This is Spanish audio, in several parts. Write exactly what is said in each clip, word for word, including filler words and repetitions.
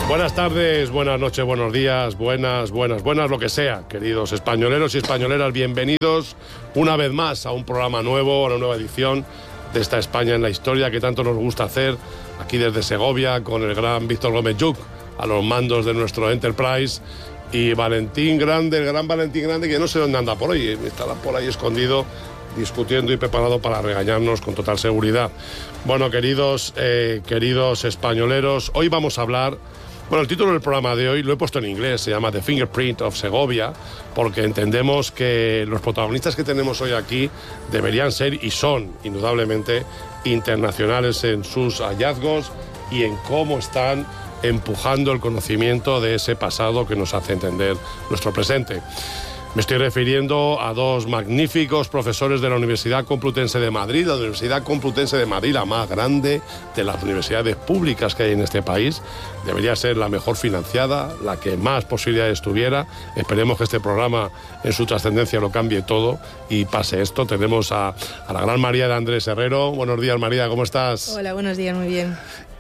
Buenas tardes, buenas noches, buenos días, buenas, buenas, buenas, lo que sea, queridos españoleros y españoleras, bienvenidos una vez más a un programa nuevo, a una nueva edición de esta España en la historia que tanto nos gusta hacer aquí desde Segovia con el gran Víctor Gómez Lluch a los mandos de nuestro Enterprise y Valentín Grande, el gran Valentín Grande, que no sé dónde anda por ahí, estará por ahí escondido discutiendo y preparado para regañarnos con total seguridad. Bueno, queridos, eh, queridos españoleros, hoy vamos a hablar... Bueno, el título del programa de hoy lo he puesto en inglés, se llama The Fingerprint of Segovia, porque entendemos que los protagonistas que tenemos hoy aquí deberían ser y son, indudablemente, internacionales en sus hallazgos y en cómo están empujando el conocimiento de ese pasado que nos hace entender nuestro presente. Me estoy refiriendo a dos magníficos profesores de la Universidad Complutense de Madrid, la Universidad Complutense de Madrid, la más grande de las universidades públicas que hay en este país. Debería ser la mejor financiada, la que más posibilidades tuviera. Esperemos que este programa en su trascendencia lo cambie todo y pase esto. Tenemos a, a la gran María de Andrés Herrero. Buenos días, María, ¿cómo estás? Hola, buenos días, muy bien.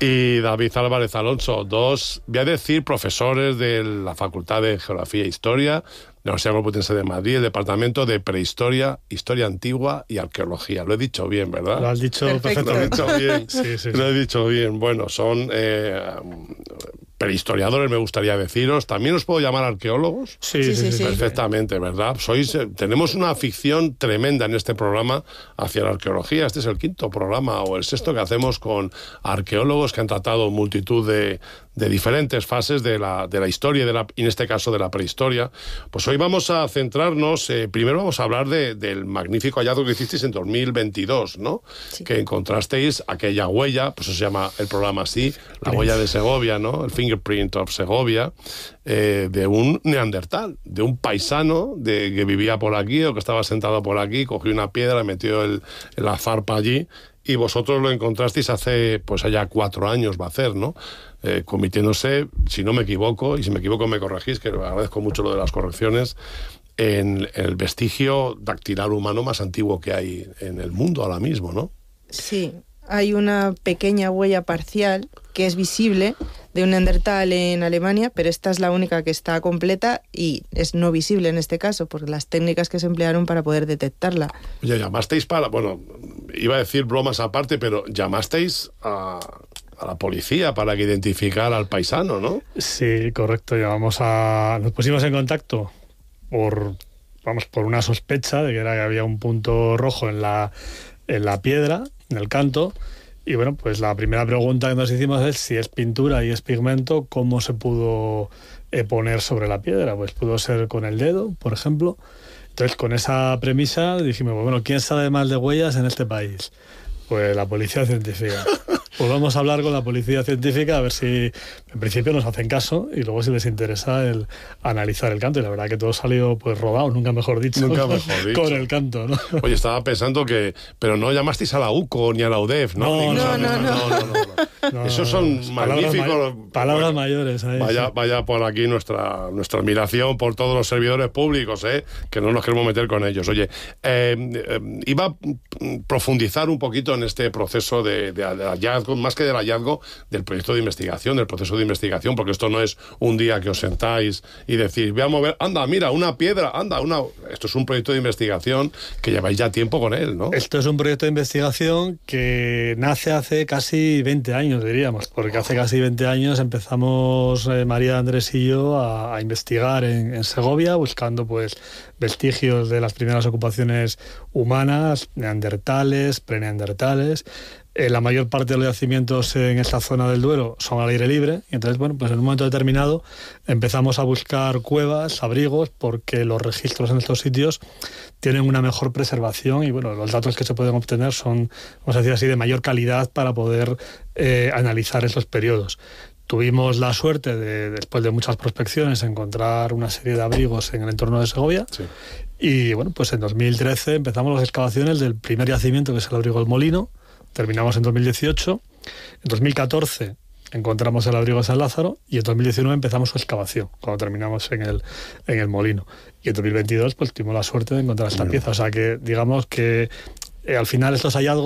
Y David Álvarez Alonso, dos, voy a decir, profesores de la Facultad de Geografía e Historia, de la Universidad Complutense de Madrid, el Departamento de Prehistoria, Historia Antigua y Arqueología. Lo he dicho bien, ¿verdad? Lo has dicho perfecto. Lo he dicho bien. sí, sí, sí. Lo he dicho bien. Bueno, son eh, prehistoriadores, me gustaría deciros. ¿También os puedo llamar arqueólogos? Sí, sí, sí, sí. Perfectamente, ¿verdad? Sois, eh, tenemos una afición tremenda en este programa hacia la arqueología. Este es el quinto programa o el sexto que hacemos con arqueólogos que han tratado multitud de, de diferentes fases de la, de la historia, de la, en este caso de la prehistoria. Pues hoy vamos a centrarnos, eh, primero vamos a hablar de, del magnífico hallazgo que hicisteis en dos mil veintidós, ¿no? Sí. Que encontrasteis aquella huella, pues eso se llama el programa así, la huella de Segovia, ¿no? El Fingerprint of Segovia, eh, de un neandertal, de un paisano de, que vivía por aquí o que estaba sentado por aquí, cogió una piedra, metió el, la zarpa allí. Y vosotros lo encontrasteis hace, pues allá cuatro años va a hacer, ¿no? Eh, convirtiéndose, si no me equivoco, y si me equivoco me corregís, que agradezco mucho lo de las correcciones, en el vestigio dactilar humano más antiguo que hay en el mundo ahora mismo, ¿no? Sí, hay una pequeña huella parcial que es visible de un neandertal en Alemania, pero esta es la única que está completa y es no visible en este caso, por las técnicas que se emplearon para poder detectarla. Oye, llamasteis para... Bueno, iba a decir bromas aparte, pero llamasteis a... a la policía para que identificara al paisano, ¿no? Sí, correcto. Llamamos a... Nos pusimos en contacto por, vamos, por una sospecha de que era que había un punto rojo en la, en la piedra, en el canto. Y bueno, pues la primera pregunta que nos hicimos es si es pintura y es pigmento, ¿cómo se pudo eh, poner sobre la piedra? Pues pudo ser con el dedo, por ejemplo. Entonces, con esa premisa dijimos, bueno, ¿quién sabe más de huellas en este país? Pues la policía científica. Pues vamos a hablar con la policía científica a ver si en principio nos hacen caso y luego si les interesa el analizar el canto. Y la verdad que todo salió pues rodado, nunca mejor dicho, nunca con, mejor dicho. con el canto, ¿no? Oye, estaba pensando que... Pero no llamasteis a la U C O ni a la U D E F, ¿no? No, no, no. no, no, no, no. no Esos son palabras magníficos... May palabras bueno, mayores. Ahí, vaya, sí. vaya por aquí nuestra, nuestra admiración por todos los servidores públicos, ¿eh? Que no nos queremos meter con ellos. Oye, eh, eh, iba a profundizar un poquito en este proceso de, de, de hallazgo, más que del hallazgo, del proyecto de investigación, del proceso de investigación, porque esto no es un día que os sentáis y decís, voy a mover, anda, mira, una piedra, anda, una... Esto es un proyecto de investigación que lleváis ya tiempo con él, ¿no? Esto es un proyecto de investigación que nace hace casi veinte años, diríamos, porque hace casi veinte años empezamos eh, María, Andrés y yo a, a investigar en, en Segovia, buscando pues vestigios de las primeras ocupaciones humanas, neandertales, preneandertales. Eh, la mayor parte de los yacimientos en esta zona del Duero son al aire libre, y entonces, bueno, pues en un momento determinado empezamos a buscar cuevas, abrigos, porque los registros en estos sitios tienen una mejor preservación y, bueno, los datos que se pueden obtener son, vamos a decir así, de mayor calidad para poder eh, analizar esos periodos. Tuvimos la suerte de, después de muchas prospecciones, encontrar una serie de abrigos en el entorno de Segovia. Sí. Y, bueno, pues en dos mil trece empezamos las excavaciones del primer yacimiento, que es el abrigo del Molino. Terminamos en dos mil dieciocho, en dos mil catorce encontramos el abrigo de San Lázaro y en dos mil diecinueve empezamos su excavación, cuando terminamos en el, en el Molino. Y en dos mil veintidós pues tuvimos la suerte de encontrar esta bueno. pieza. O sea que digamos que eh, al final estos hallazgos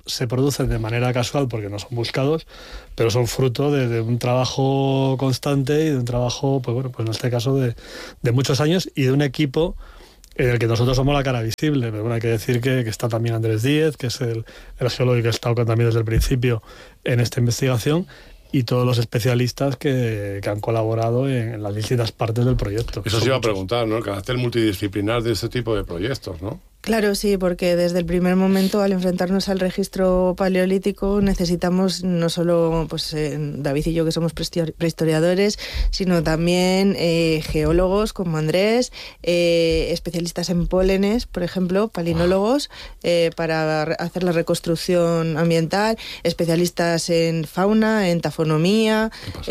se producen de manera casual porque no son buscados, pero son fruto de, de un trabajo constante y de un trabajo, pues bueno, pues en este caso de, de muchos años y de un equipo en el que nosotros somos la cara visible. Pero bueno, hay que decir que, que está también Andrés Díez, que es el, el geólogo que ha estado también desde el principio en esta investigación, y todos los especialistas que, que han colaborado en, en las distintas partes del proyecto. Eso se iba a preguntar, ¿no? El carácter multidisciplinar de este tipo de proyectos, ¿no? Claro, sí, porque desde el primer momento, al enfrentarnos al registro paleolítico, necesitamos no solo pues, eh, David y yo, que somos prehistoriadores, sino también eh, geólogos como Andrés, eh, especialistas en pólenes, por ejemplo, palinólogos, eh, para hacer la reconstrucción ambiental, especialistas en fauna, en tafonomía.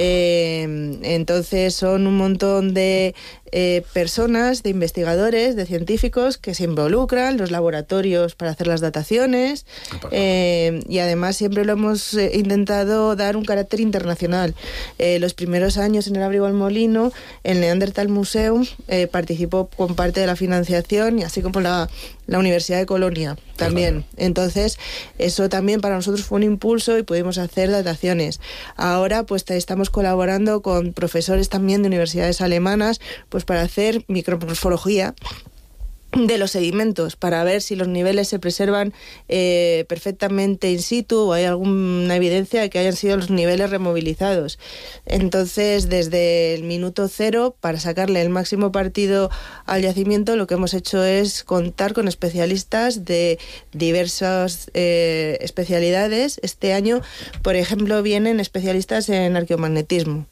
Eh, entonces son un montón de eh, personas, de investigadores, de científicos que se involucran, los laboratorios para hacer las dataciones, eh, y además siempre lo hemos eh, intentado dar un carácter internacional. Eh, los primeros años en el Abrigo al Molino, el Neanderthal Museum eh, participó con parte de la financiación, y así como la, la Universidad de Colonia también. Entonces, eso también para nosotros fue un impulso y pudimos hacer dataciones. Ahora pues estamos colaborando con profesores también de universidades alemanas pues para hacer micromorfología de los sedimentos, para ver si los niveles se preservan eh, perfectamente in situ o hay alguna evidencia de que hayan sido los niveles removilizados. Entonces, desde el minuto cero, para sacarle el máximo partido al yacimiento, lo que hemos hecho es contar con especialistas de diversas eh, especialidades. Este año, por ejemplo, vienen especialistas en arqueomagnetismo.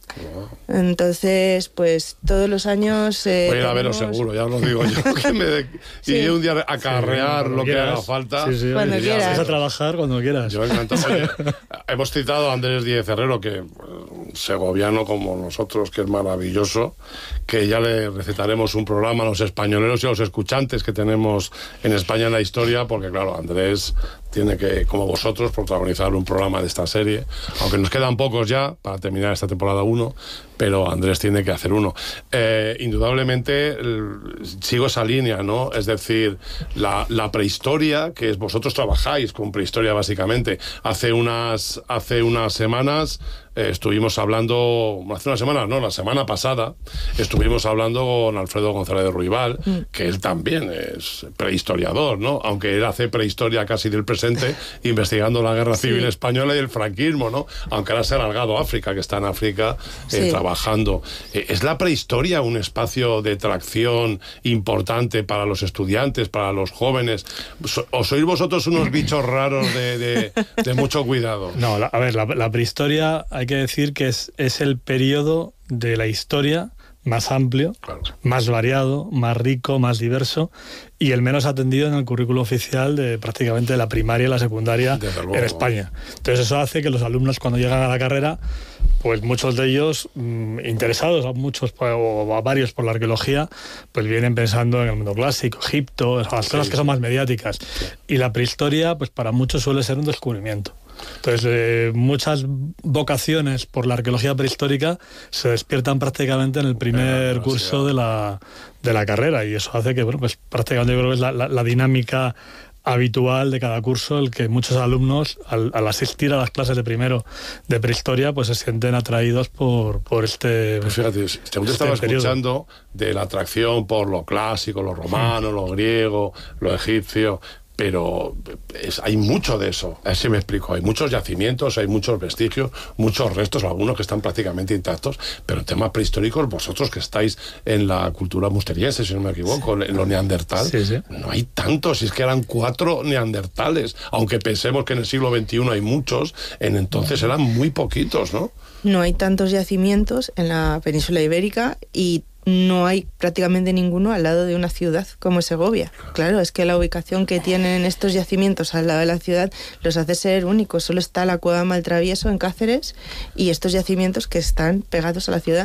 Entonces, pues todos los años... Eh, Voy a ir a tenemos... veros seguro, ya os lo digo yo, que me de... Sí. y un día acarrear sí, lo quieras. que haga falta. Sí, sí, cuando quieras. Vas a trabajar cuando quieras. Yo encantado. Oye, hemos citado a Andrés Díez Herrero, que eh, segoviano como nosotros, que es maravilloso, que ya le recetaremos un programa a los españoleros y a los escuchantes que tenemos en España en la historia, porque claro, Andrés tiene que, como vosotros, protagonizar un programa de esta serie, aunque nos quedan pocos ya para terminar esta temporada uno, pero Andrés tiene que hacer uno. Eh, indudablemente el, sigo esa línea, ¿no? Es decir, la, la prehistoria, que es, vosotros trabajáis con prehistoria básicamente. Hace unas, hace unas semanas eh, estuvimos hablando, hace unas semanas, no, la semana pasada, estuvimos hablando con Alfredo González de Ruibal, mm. que él también es prehistoriador, ¿no? Aunque él hace prehistoria casi del presente, investigando la Guerra Civil sí. Española y el franquismo, ¿no? Aunque ahora se ha alargado a África, que está en África eh, sí. trabajando. Eh, ¿Es la prehistoria un espacio de tracción importante para los estudiantes, para los jóvenes? ¿O sois vosotros unos bichos raros de, de, de mucho cuidado? No, la, a ver, la, la prehistoria hay que decir que es, es el periodo de la historia más amplio, claro. más variado, más rico, más diverso y el menos atendido en el currículo oficial de prácticamente la primaria y la secundaria en España. Entonces eso hace que los alumnos cuando llegan a la carrera, pues muchos de ellos mmm, interesados, a muchos o a varios por la arqueología, pues vienen pensando en el mundo clásico, Egipto, las sí. cosas que son más mediáticas. Sí. Y la prehistoria, pues para muchos suele ser un descubrimiento. Entonces, eh, muchas vocaciones por la arqueología prehistórica se despiertan prácticamente en el primer no, curso no, de la, de la carrera, y eso hace que, bueno, pues prácticamente yo creo que es la, la, la dinámica habitual de cada curso, el que muchos alumnos, al, al asistir a las clases de primero de prehistoria, pues se sienten atraídos por, por este pues fíjate, según te estaba periodo. Escuchando de la atracción por lo clásico, lo romano, sí. lo griego, lo egipcio, pero es, hay mucho de eso, así me explico, hay muchos yacimientos, hay muchos vestigios, muchos restos, algunos que están prácticamente intactos, pero en temas prehistóricos, vosotros que estáis en la cultura musteriense, si no me equivoco, sí. en los neandertal, sí, sí. no hay tantos, si es que eran cuatro neandertales, aunque pensemos que en el siglo veintiuno hay muchos, en entonces eran muy poquitos, ¿no? No hay tantos yacimientos en la península ibérica y no hay prácticamente ninguno al lado de una ciudad como Segovia. Claro, es que la ubicación que tienen estos yacimientos al lado de la ciudad los hace ser únicos. Solo está la Cueva Maltravieso en Cáceres y estos yacimientos que están pegados a la ciudad.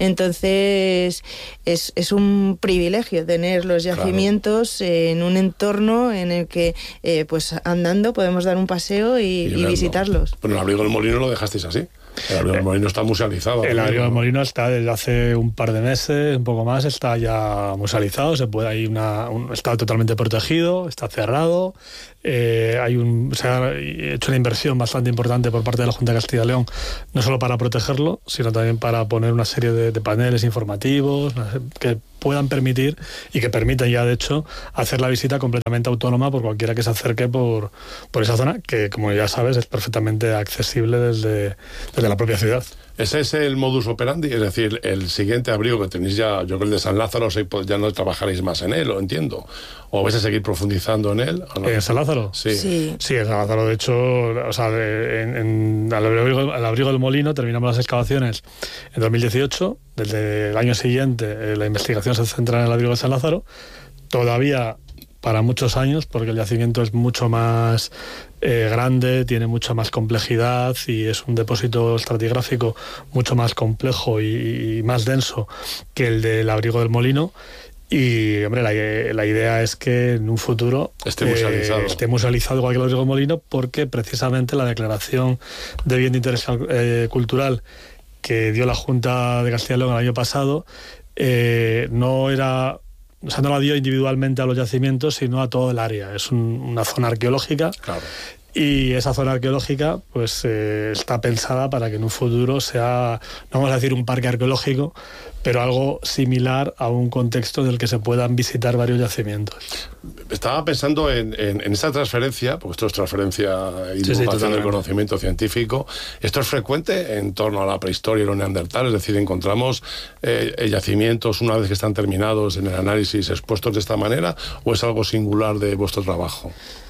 Entonces, es, es un privilegio tener los yacimientos claro. en un entorno en el que, eh, pues andando, podemos dar un paseo y, y, y visitarlos. Bueno, el Abrigo del Molino lo dejasteis así. El abrigo del molino está musealizado. El abrigo del molino está desde hace un par de meses, un poco más, está ya musealizado, se puede, hay una, un, está totalmente protegido, está cerrado. Eh, hay un, se ha hecho una inversión bastante importante por parte de la Junta de Castilla y León, no solo para protegerlo, sino también para poner una serie de, de paneles informativos que puedan permitir y que permitan ya, de hecho, hacer la visita completamente autónoma por cualquiera que se acerque por, por esa zona, que, como ya sabes, es perfectamente accesible desde, desde la propia ciudad. Ese es el modus operandi, es decir, el siguiente abrigo que tenéis ya, yo creo que el de San Lázaro, ya no trabajaréis más en él, lo entiendo. ¿O vais a seguir profundizando en él? ¿En ¿Eh, San Lázaro? Sí. Sí, sí en San Lázaro, de hecho, o sea, en, en, al, abrigo, al abrigo del molino terminamos las excavaciones en dos mil dieciocho. Desde el año siguiente eh, la investigación se centra en el abrigo de San Lázaro. Todavía para muchos años, porque el yacimiento es mucho más eh, grande, tiene mucha más complejidad y es un depósito estratigráfico mucho más complejo y, y más denso que el del abrigo del molino. Y, hombre, la, la idea es que en un futuro esté musealizado, eh, esté musealizado igual que el abrigo del molino, porque precisamente la declaración de bien de interés eh, cultural que dio la Junta de Castilla y León el año pasado eh, no era... O sea, no la dio individualmente a los yacimientos, sino a todo el área. Es un, una zona arqueológica. Claro. Y esa zona arqueológica pues eh, está pensada para que en un futuro sea, no vamos a decir un parque arqueológico, pero algo similar a un contexto en el que se puedan visitar varios yacimientos. Estaba pensando en, en, en esta transferencia, porque esto es transferencia y sí, divulgación sí, del conocimiento científico. ¿Esto es frecuente en torno a la prehistoria y los neandertales? Es decir, encontramos eh, yacimientos una vez que están terminados en el análisis expuestos de esta manera, ¿o es algo singular de vuestro trabajo?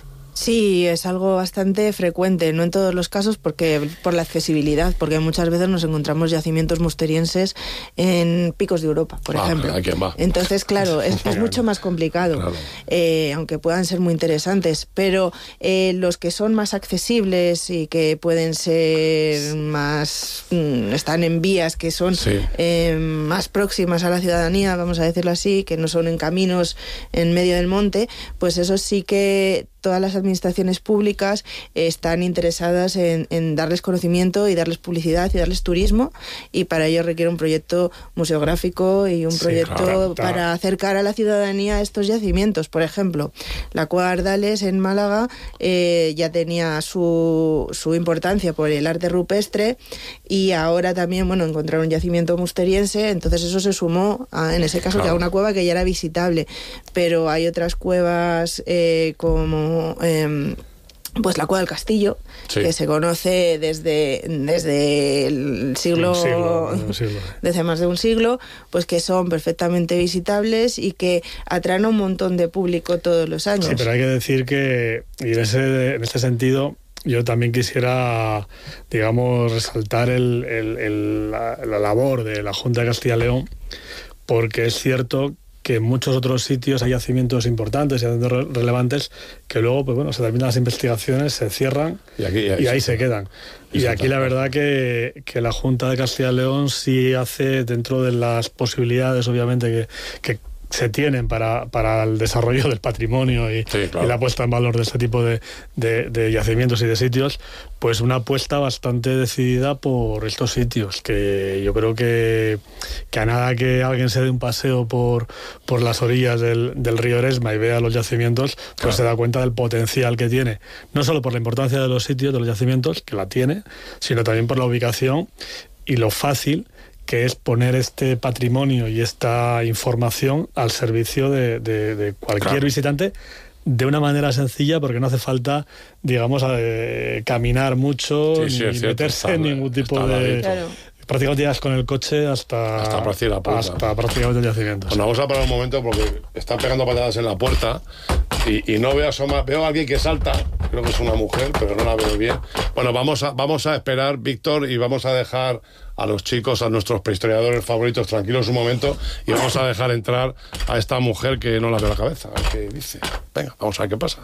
Sí, es algo bastante frecuente, no en todos los casos porque por la accesibilidad, porque muchas veces nos encontramos yacimientos musterienses en picos de Europa, por ah, ejemplo. ¿A quién va? Entonces, claro, es, es mucho más complicado, claro. eh, aunque puedan ser muy interesantes, pero eh, los que son más accesibles y que pueden ser más, mm, están en vías que son sí. eh, más próximas a la ciudadanía, vamos a decirlo así, que no son en caminos en medio del monte, pues eso sí que todas las administraciones públicas están interesadas en, en darles conocimiento y darles publicidad y darles turismo, y para ello requiere un proyecto museográfico y un sí, proyecto claro, para acercar a la ciudadanía estos yacimientos. Por ejemplo, la Cueva Ardales en Málaga eh, ya tenía su, su importancia por el arte rupestre, y ahora también, bueno, encontraron un yacimiento musteriense, entonces eso se sumó a, en ese caso, claro, que a una cueva que ya era visitable, pero hay otras cuevas eh, como Eh, pues la Cueva del Castillo, sí, que se conoce desde, desde el siglo, siglo, un siglo, desde más de un siglo, pues que son perfectamente visitables y que atraen a un montón de público todos los años. Sí, pero hay que decir que, y en ese, en este sentido, yo también quisiera, digamos, resaltar el, el, el, la, la labor de la Junta de Castilla y León, porque es cierto que en muchos otros sitios hay yacimientos importantes y yacimientos relevantes que luego, pues bueno, se terminan las investigaciones, se cierran y, aquí, y ahí, y ahí se quedan. Y, y aquí la verdad que, que la Junta de Castilla y León sí hace, dentro de las posibilidades, obviamente, que, que se tienen para, para el desarrollo del patrimonio y, sí, claro, y la puesta en valor de este tipo de, de, de yacimientos y de sitios, pues una apuesta bastante decidida por estos sitios, que yo creo que, que a nada que alguien se dé un paseo por, por las orillas del, del río Eresma y vea los yacimientos, pues claro, se da cuenta del potencial que tiene, no solo por la importancia de los sitios, de los yacimientos, que la tiene, sino también por la ubicación y lo fácil que es poner este patrimonio y esta información al servicio de, de, de cualquier claro, visitante, de una manera sencilla, porque no hace falta, digamos, eh, caminar mucho, sí, sí, ni cierto, meterse está, en ningún tipo de... Claro. Prácticamente llegas con el coche hasta, hasta, prácticamente, hasta prácticamente el yacimiento. Bueno, vamos a parar un momento porque están pegando patadas en la puerta y, y no veo asomar, veo a alguien que salta, creo que es una mujer, pero no la veo bien. Bueno, vamos a, vamos a esperar, Víctor, y vamos a dejar a los chicos, a nuestros prehistoriadores favoritos, tranquilos un momento, y vamos a dejar entrar a esta mujer que no la veo la cabeza, a ver qué dice. Venga, vamos a ver qué pasa.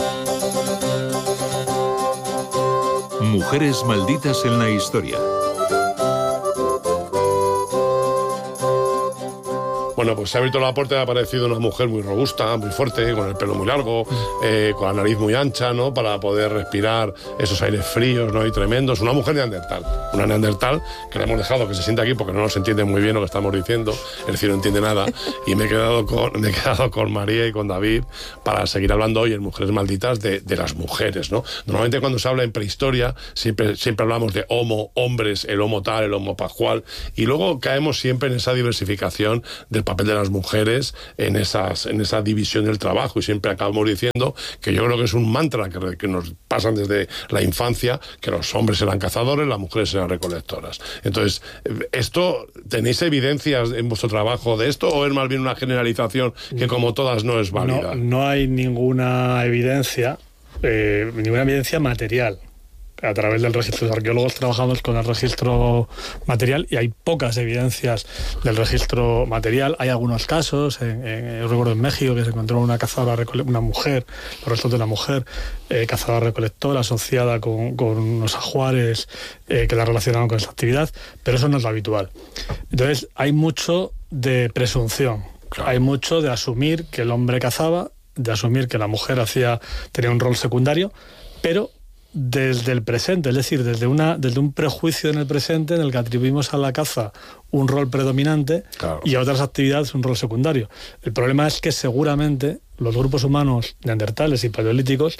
Mujeres malditas en la historia. Bueno, pues se ha abierto la puerta y ha aparecido una mujer muy robusta, muy fuerte, con el pelo muy largo, eh, con la nariz muy ancha, ¿no? Para poder respirar esos aires fríos, ¿no? Y tremendos. Una mujer neandertal. Una neandertal que le hemos dejado que se siente aquí porque no nos entiende muy bien lo que estamos diciendo. Es decir, no entiende nada. Y me he quedado con, me he quedado con María y con David para seguir hablando hoy en Mujeres Malditas de, de las mujeres, ¿no? Normalmente cuando se habla en prehistoria siempre, siempre hablamos de homo, hombres, el homo tal, el homo pascual, y luego caemos siempre en esa diversificación del papel de las mujeres en, esas, en esa división del trabajo, y siempre acabamos diciendo que yo creo que es un mantra que, que nos pasan desde la infancia, que los hombres eran cazadores, las mujeres eran recolectoras. Entonces, ¿esto tenéis evidencias en vuestro trabajo de esto o es más bien una generalización que como todas no es válida? No, no hay ninguna evidencia, eh, ninguna evidencia material. A través del registro, los arqueólogos trabajamos con el registro material y hay pocas evidencias del registro material. Hay algunos casos, en, en, yo recuerdo en México que se encontró una cazadora, una mujer, los restos de una mujer eh, cazadora-recolectora asociada con, con unos ajuares eh, que la relacionaban con esta actividad, pero eso no es lo habitual. Entonces hay mucho de presunción, claro. Hay mucho de asumir que el hombre cazaba, de asumir que la mujer hacía, tenía un rol secundario, pero desde el presente, es decir, desde, una, desde un prejuicio en el presente en el que atribuimos a la caza un rol predominante, claro, y a otras actividades un rol secundario. El problema es que seguramente los grupos humanos neandertales y paleolíticos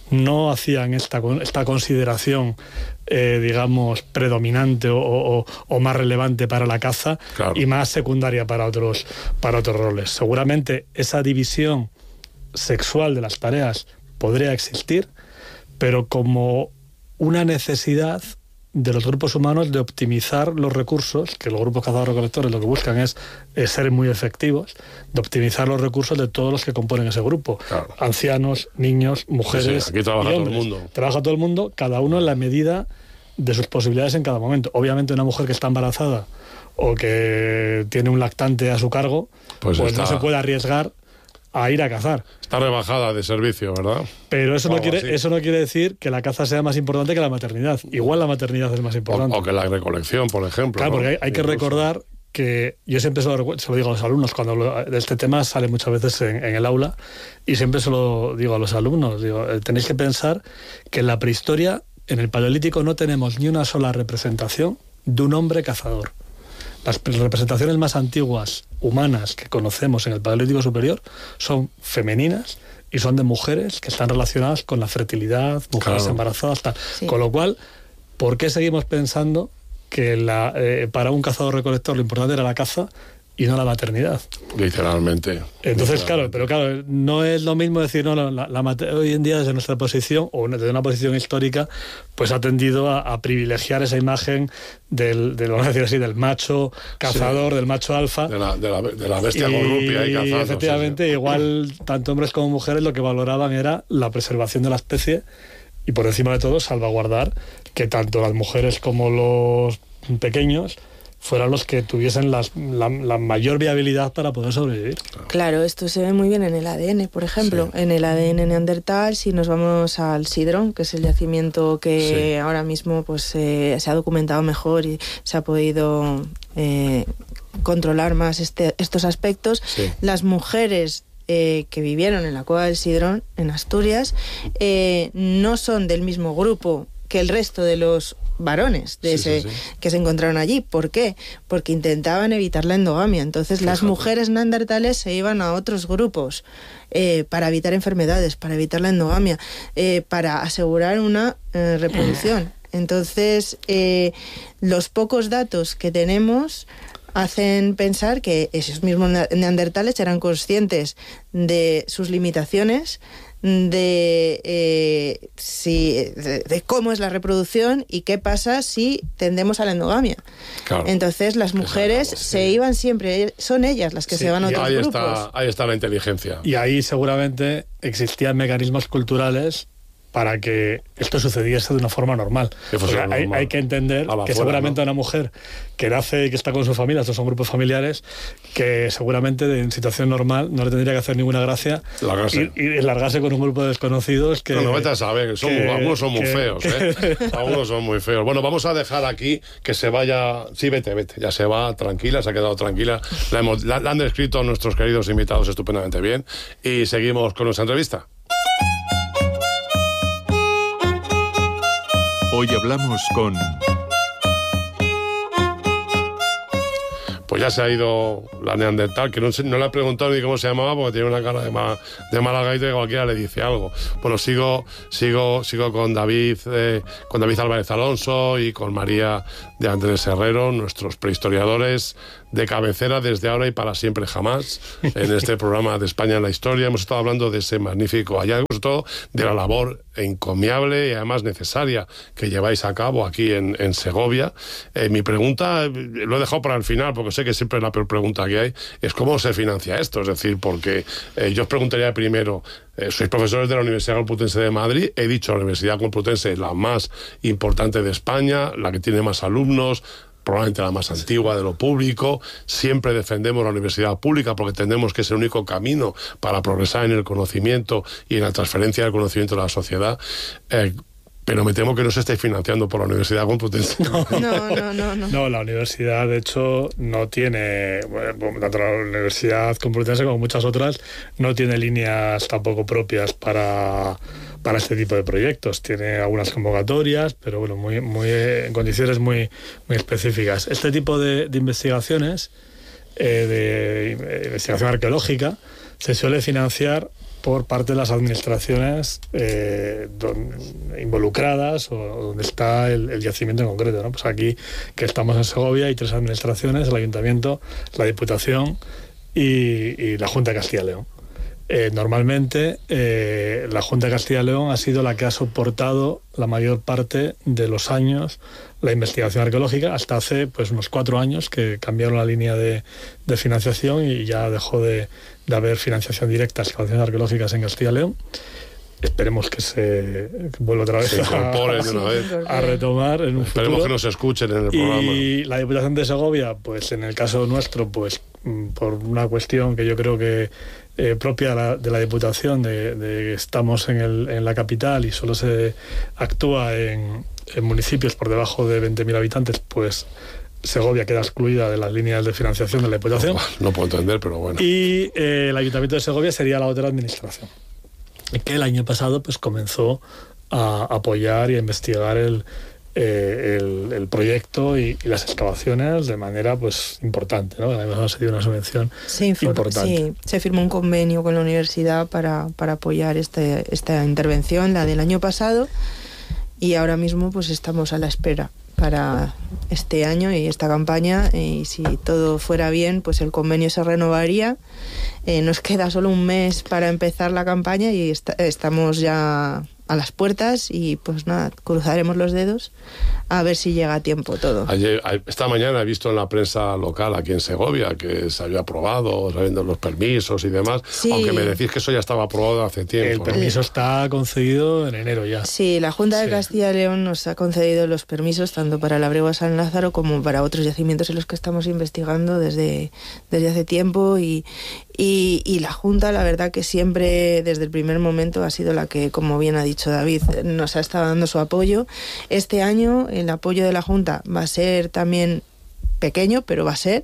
no hacían esta, esta consideración, eh, digamos, predominante o, o, o más relevante para la caza, claro, y más secundaria para otros, para otros roles. Seguramente esa división sexual de las tareas podría existir, pero como una necesidad de los grupos humanos de optimizar los recursos, que los grupos cazadores-recolectores lo que buscan es, es ser muy efectivos, de optimizar los recursos de todos los que componen ese grupo. Claro. Ancianos, niños, mujeres, sí, sí, aquí trabaja y hombres. Todo el mundo. Trabaja todo el mundo, cada uno en la medida de sus posibilidades en cada momento. Obviamente una mujer que está embarazada o que tiene un lactante a su cargo, pues, pues está... no se puede arriesgar a ir a cazar. Está rebajada de servicio, ¿verdad? Pero eso no, quiere, eso no quiere decir que la caza sea más importante que la maternidad. Igual la maternidad es más importante. O, o que la recolección, por ejemplo. Claro, ¿no? porque hay, hay que recordar que yo siempre se lo, se lo digo a los alumnos, cuando hablo de este tema sale muchas veces en, en el aula, y siempre se lo digo a los alumnos, digo, tenéis que pensar que en la prehistoria, en el Paleolítico, no tenemos ni una sola representación de un hombre cazador. Las representaciones más antiguas humanas que conocemos en el Paleolítico Superior son femeninas y son de mujeres que están relacionadas con la fertilidad, mujeres claro. embarazadas, tal. Sí. Con lo cual, ¿por qué seguimos pensando que la, eh, para un cazador-recolector lo importante era la caza y no la maternidad? Literalmente. Entonces, literalmente. claro, pero claro, no es lo mismo decir, no, la, la, la, hoy en día desde nuestra posición, o desde una posición histórica, pues ha tendido a, a privilegiar esa imagen del, del, vamos a decir así, del macho cazador, sí. del macho alfa. De la, de la, de la bestia corrupia y cazando. Y efectivamente, sí, sí. igual, tanto hombres como mujeres lo que valoraban era la preservación de la especie y por encima de todo salvaguardar que tanto las mujeres como los pequeños fueran los que tuviesen las, la, la mayor viabilidad para poder sobrevivir. Claro, esto se ve muy bien en el A D N, por ejemplo. Sí. En el A D N neandertal, si nos vamos al Sidrón, que es el yacimiento que sí. ahora mismo pues eh, se ha documentado mejor y se ha podido eh, controlar más este, estos aspectos, sí. las mujeres Eh, que vivieron en la cueva del Sidrón, en Asturias, eh, no son del mismo grupo que el resto de los varones de sí, ese, sí, sí. que se encontraron allí. ¿Por qué? Porque intentaban evitar la endogamia. Entonces Fíjate. las mujeres neandertales se iban a otros grupos eh, para evitar enfermedades, para evitar la endogamia, eh, para asegurar una eh, reproducción. Entonces, eh, los pocos datos que tenemos hacen pensar que esos mismos neandertales eran conscientes de sus limitaciones, de, eh, si, de, de cómo es la reproducción y qué pasa si tendemos a la endogamia. Claro. Entonces las mujeres Exacto, se sí. iban siempre, son ellas las que sí, se van a otros ahí grupos. Está, ahí está la inteligencia. Y ahí seguramente existían mecanismos culturales para que esto sucediese de una forma normal. Hay, normal. hay que entender que fuera, seguramente ¿no? una mujer que nace y que está con su familia, estos son grupos familiares, que seguramente en situación normal no le tendría que hacer ninguna gracia y, y largarse con un grupo de desconocidos que... No, no vete a saber, son, que, algunos son muy que, feos, ¿eh? Algunos son muy feos. Bueno, vamos a dejar aquí que se vaya... Sí, vete, vete, ya se va tranquila, se ha quedado tranquila. La, hemos, la, la han descrito nuestros queridos invitados estupendamente bien y seguimos con nuestra entrevista. Hoy hablamos con... Pues ya se ha ido la neandertal, que no, no le he preguntado ni cómo se llamaba porque tiene una cara de, ma, de mala gaita y cualquiera le dice algo. Bueno, sigo sigo sigo con David eh, con David Álvarez Alonso y con María de Andrés Herrero, nuestros prehistoriadores de cabecera desde ahora y para siempre jamás en este programa de España en la Historia. Hemos estado hablando de ese magnífico hallazgo, sobre todo de la labor encomiable y además necesaria que lleváis a cabo aquí en, en Segovia. Eh, mi pregunta, lo he dejado para el final porque sé que siempre es la peor pregunta que hay, es cómo se financia esto. Es decir, porque eh, yo os preguntaría primero, eh, sois profesores de la Universidad Complutense de Madrid, he dicho la Universidad Complutense es la más importante de España, la que tiene más alumnos, probablemente la más antigua de lo público. Siempre defendemos la universidad pública porque entendemos que es el único camino para progresar en el conocimiento y en la transferencia del conocimiento de la sociedad. Eh, pero me temo que no se esté financiando por la Universidad Complutense. No, no, no, no. No, no la universidad, de hecho, no tiene, bueno, tanto la Universidad Complutense como muchas otras, no tiene líneas tampoco propias para... para este tipo de proyectos. Tiene algunas convocatorias, pero bueno, muy, muy en condiciones muy, muy específicas. Este tipo de, de investigaciones, eh, de investigación arqueológica, se suele financiar por parte de las administraciones eh, don, involucradas o donde está el, el yacimiento en concreto, ¿no? Pues aquí, que estamos en Segovia, hay tres administraciones: el Ayuntamiento, la Diputación y, y la Junta de Castilla y León. Eh, normalmente eh, la Junta de Castilla y León ha sido la que ha soportado la mayor parte de los años la investigación arqueológica, hasta hace pues unos cuatro años que cambiaron la línea de, de financiación y ya dejó de, de haber financiación directa a excavaciones arqueológicas en Castilla y León. Esperemos que se vuelva otra vez, se incorpore de una vez a retomar en un Esperemos futuro. Esperemos que nos escuchen en el programa. Y la Diputación de Segovia, pues en el caso nuestro, pues por una cuestión que yo creo que eh, propia de la, de la Diputación, de, de estamos en, el, en la capital y solo se actúa en, en municipios por debajo de veinte mil habitantes, pues Segovia queda excluida de las líneas de financiación de la Diputación. No, no puedo entender, pero bueno. Y eh, el Ayuntamiento de Segovia sería la otra administración, que el año pasado pues comenzó a apoyar y a investigar el, eh, el, el proyecto y, y las excavaciones de manera pues importante, ¿no? Además ha sido una subvención sí, importante. Sí, se firmó un convenio con la universidad para, para apoyar este, esta intervención, la del año pasado, y ahora mismo pues estamos a la espera para este año y esta campaña, y si todo fuera bien, pues el convenio se renovaría. Eh, nos queda solo un mes para empezar la campaña y est- estamos ya a las puertas y pues nada, cruzaremos los dedos a ver si llega a tiempo todo. Ayer, esta mañana he visto en la prensa local aquí en Segovia que se había aprobado, sabiendo los permisos y demás, sí. Aunque me decís que eso ya estaba aprobado hace tiempo. El permiso, ¿no?, está concedido en enero ya. Sí, la Junta de sí. Castilla y León nos ha concedido los permisos tanto para la Bregua San Lázaro como para otros yacimientos en los que estamos investigando desde, desde hace tiempo y, y, y la Junta, la verdad que siempre desde el primer momento ha sido la que, como bien ha dicho David, nos ha estado dando su apoyo. Este año el apoyo de la Junta va a ser también pequeño, pero va a ser,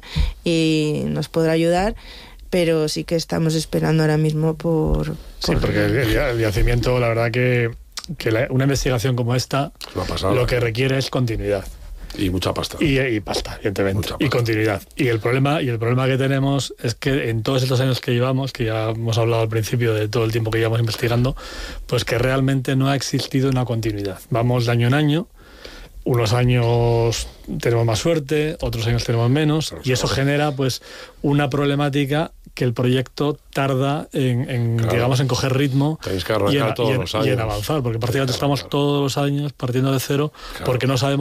y nos podrá ayudar, pero sí que estamos esperando ahora mismo por... por... Sí, porque el, el yacimiento, la verdad que, que la, una investigación como esta, lo que requiere es continuidad. Y mucha pasta. Y, y pasta, evidentemente. Mucha pasta. Y continuidad. Y el problema y el problema que tenemos es que en todos estos años que llevamos, que ya hemos hablado al principio de todo el tiempo que llevamos investigando, pues que realmente no ha existido una continuidad. Vamos de año en año. Unos años tenemos más suerte, otros años tenemos menos, pero y eso claro. genera pues una problemática que el proyecto tarda en, en claro. digamos, en coger ritmo que y, en, todos y, en, los años. y en avanzar, porque prácticamente claro, estamos claro. todos los años partiendo de cero, claro. porque no sabemos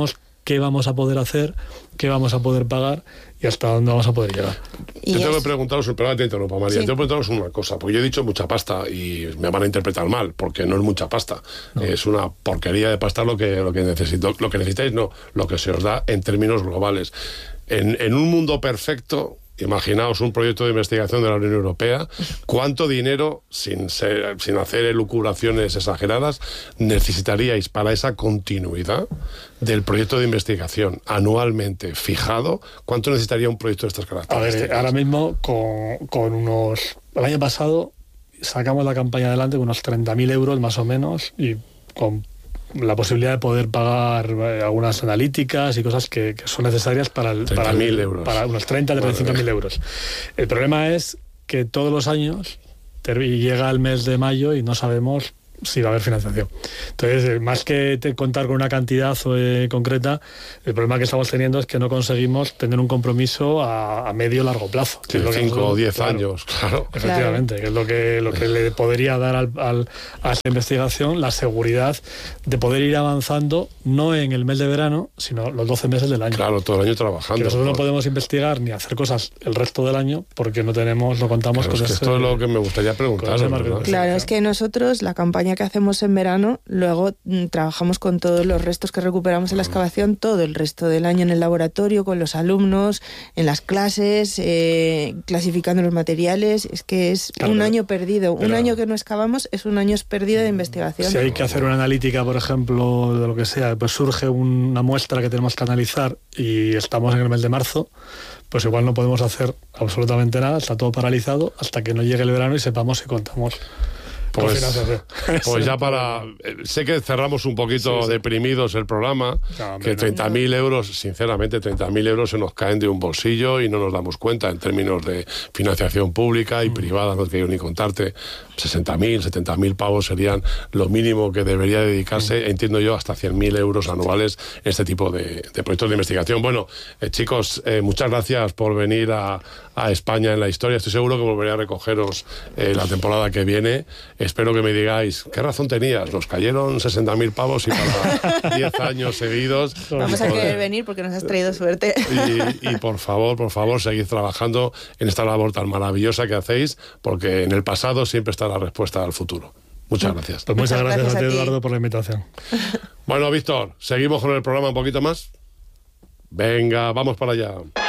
qué vamos a poder hacer, qué vamos a poder pagar y hasta dónde vamos a poder llegar. Yo tengo que preguntaros, perdón, te interrumpa, María, sí. tengo que preguntaros una cosa, porque yo he dicho mucha pasta y me van a interpretar mal, porque no es mucha pasta, no. Es una porquería de pasta lo que, lo que necesito, lo que necesitáis, no, lo que se os da en términos globales. En, en un mundo perfecto, imaginaos un proyecto de investigación de la Unión Europea, ¿cuánto dinero, sin, ser, sin hacer elucubraciones exageradas, necesitaríais para esa continuidad del proyecto de investigación anualmente fijado? ¿Cuánto necesitaría un proyecto de estas características? A ver, ahora mismo con, con unos... El año pasado sacamos la campaña adelante con unos treinta mil euros más o menos y con la posibilidad de poder pagar eh, algunas analíticas y cosas que, que son necesarias para, el, para, el, euros. para unos treinta a treinta y cinco mil euros. El problema es que todos los años llega el mes de mayo y no sabemos si va a haber financiación. Entonces, más que te contar con una cantidad eh, concreta, el problema que estamos teniendo es que no conseguimos tener un compromiso a, a medio largo plazo. Sí, cinco o diez años, claro. Efectivamente, claro. Que es lo que, lo que le podría dar al, al, a esta investigación la seguridad de poder ir avanzando, no en el mes de verano, sino los doce meses del año. Claro, todo el año trabajando. Que nosotros ¿no? no podemos investigar ni hacer cosas el resto del año porque no tenemos, no contamos claro, con es que ese, esto es lo que me gustaría preguntar. Claro, es que nosotros, la campaña que hacemos en verano, luego mm, trabajamos con todos los restos que recuperamos en la excavación todo el resto del año en el laboratorio, con los alumnos, en las clases, eh, clasificando los materiales. Es que es claro, un pero, año perdido. Pero, un año que no excavamos es un año perdido de investigación. Si hay que hacer una analítica, por ejemplo, de lo que sea, pues surge una muestra que tenemos que analizar y estamos en el mes de marzo, pues igual no podemos hacer absolutamente nada, está todo paralizado hasta que no llegue el verano y sepamos si contamos. Pues, pues ya para... Sé que cerramos un poquito sí, sí. deprimidos el programa, no, que treinta mil no. euros, sinceramente, treinta mil euros se nos caen de un bolsillo y no nos damos cuenta en términos de financiación pública y mm. privada, no quiero ni contarte. sesenta mil, setenta mil pavos serían lo mínimo que debería dedicarse, mm. entiendo yo, hasta cien mil euros anuales en este tipo de, de proyectos de investigación. Bueno, eh, chicos, eh, muchas gracias por venir a, a España en la historia. Estoy seguro que volveré a recogeros eh, la temporada que viene. Espero que me digáis, ¿qué razón tenías? Nos cayeron sesenta mil pavos y para diez años seguidos. Vamos a querer venir porque nos has traído suerte. Y, y por favor, por favor, seguid trabajando en esta labor tan maravillosa que hacéis, porque en el pasado siempre está la respuesta al futuro. Muchas gracias. Pues muchas, muchas gracias, gracias a ti, Eduardo, por la invitación. Bueno, Víctor, ¿seguimos con el programa un poquito más? Venga, vamos para allá.